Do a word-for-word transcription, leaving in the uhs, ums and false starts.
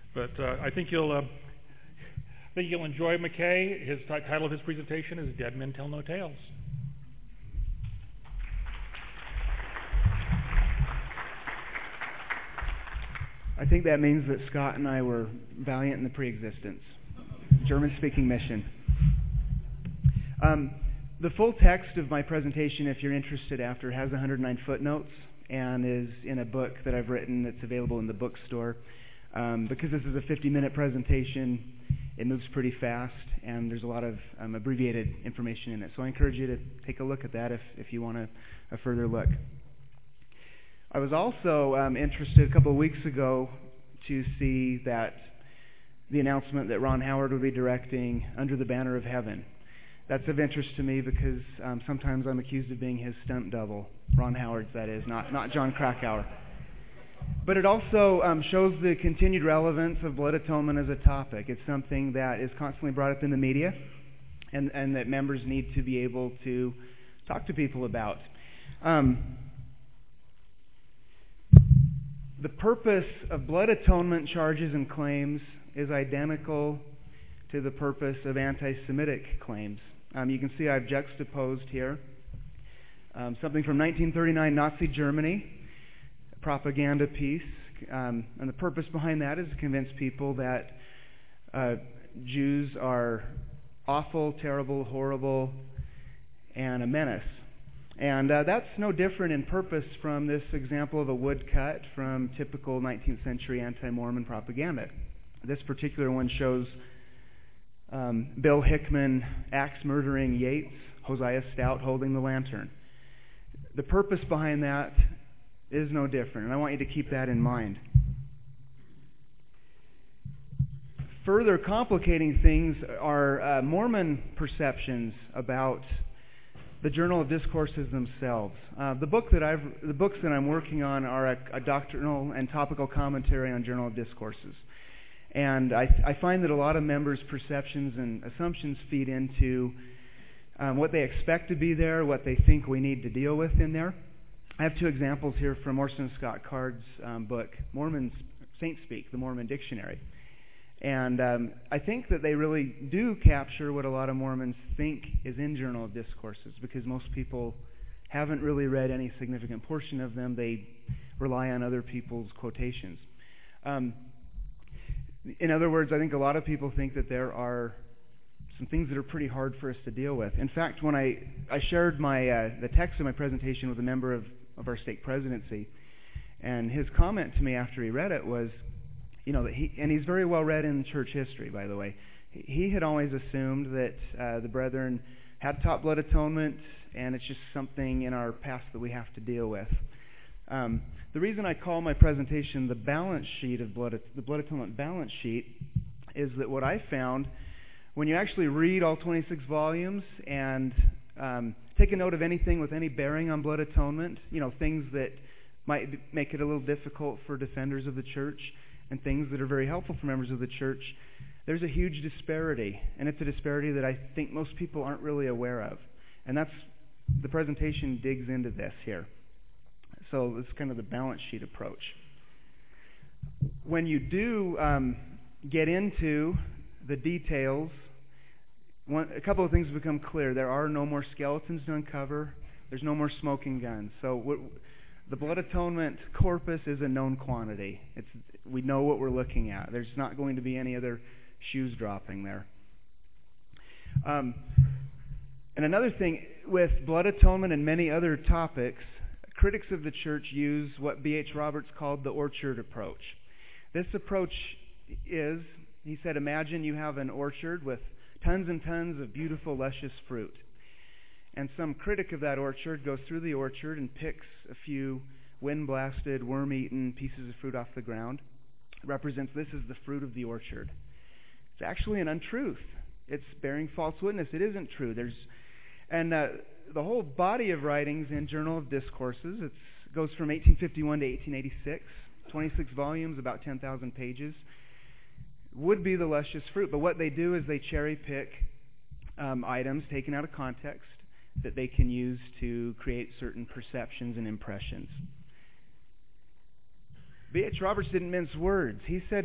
But uh, I think you'll uh, I think you'll enjoy McKay. His t- title of his presentation is "Dead Men Tell No Tales." I think that means that Scott and I were valiant in the pre-existence. German-speaking mission. Um, the full text of my presentation, if you're interested after, has one hundred nine footnotes and is in a book that I've written that's available in the bookstore. Um, because this is a fifty-minute presentation, it moves pretty fast, and there's a lot of um, abbreviated information in it. So I encourage you to take a look at that if, if you want a, a further look. I was also um, interested a couple of weeks ago to see that the announcement that Ron Howard would be directing Under the Banner of Heaven. That's of interest to me because um, sometimes I'm accused of being his stunt double. Ron Howard's, that is, not, not John Krakauer. But it also um, shows the continued relevance of blood atonement as a topic. It's something that is constantly brought up in the media and, and that members need to be able to talk to people about. Um, the purpose of blood atonement charges and claims is identical to the purpose of anti-Semitic claims. Um, you can see I've juxtaposed here um, something from nineteen thirty-nine Nazi Germany, propaganda piece, um, and the purpose behind that is to convince people that uh, Jews are awful, terrible, horrible, and a menace. And uh, that's no different in purpose from this example of a woodcut from typical nineteenth century anti-Mormon propaganda. This particular one shows um, Bill Hickman axe-murdering Yates, Hosea Stout holding the lantern. The purpose behind that is no different, and I want you to keep that in mind. Further complicating things are uh, Mormon perceptions about the Journal of Discourses themselves. Uh, the book that I've, the books that I'm working on are a, a doctrinal and topical commentary on Journal of Discourses, and I, I find that a lot of members' perceptions and assumptions feed into um, what they expect to be there, what they think we need to deal with in there. I have two examples here from Orson Scott Card's um, book, Mormons Saint Speak, the Mormon Dictionary. And um, I think that they really do capture what a lot of Mormons think is in Journal of Discourses, because most people haven't really read any significant portion of them. They rely on other people's quotations. Um, in other words, I think a lot of people think that there are some things that are pretty hard for us to deal with. In fact, when I, I shared my uh, the text of my presentation with a member of, of our stake presidency, and his comment to me after he read it was, you know, that he, and he's very well read in church history, by the way. He had always assumed that uh, the brethren had taught blood atonement, and it's just something in our past that we have to deal with. Um, the reason I call my presentation the balance sheet of blood, the blood atonement balance sheet, is that what I found when you actually read all twenty-six volumes and um, take a note of anything with any bearing on blood atonement, you know, things that might make it a little difficult for defenders of the church, and things that are very helpful for members of the church, there's a huge disparity, and it's a disparity that I think most people aren't really aware of. And that's, the presentation digs into this here. So it's kind of the balance sheet approach. When you do um, get into the details, one, a couple of things become clear. There are no more skeletons to uncover. There's no more smoking guns. So what, the blood atonement corpus is a known quantity. It's, we know what we're looking at. There's not going to be any other shoes dropping there. Um, and another thing, with blood atonement and many other topics, critics of the church use what B H Roberts called the orchard approach. This approach is, he said, imagine you have an orchard with tons and tons of beautiful, luscious fruit. And some critic of that orchard goes through the orchard and picks a few wind-blasted, worm-eaten pieces of fruit off the ground. It represents this as the fruit of the orchard. It's actually an untruth. It's bearing false witness. It isn't true. There's, and uh, the whole body of writings in Journal of Discourses, it goes from eighteen fifty-one to eighteen eighty-six, twenty-six volumes, about ten thousand pages, would be the luscious fruit. But what they do is they cherry-pick um, items taken out of context that they can use to create certain perceptions and impressions. B H Roberts didn't mince words. He said